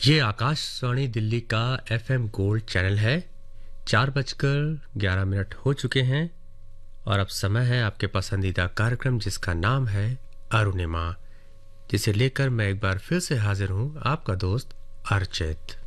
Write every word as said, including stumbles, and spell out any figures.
ये आकाशवाणी दिल्ली का FM gold channel है। चार बजकर ग्यारह मिनट हो चुके हैं और अब समय है आपके पसंदीदा कार्यक्रम जिसका नाम है अरुणिमा, जिसे लेकर मैं एक बार फिर से हाजिर हूं, आपका दोस्त अर्चित।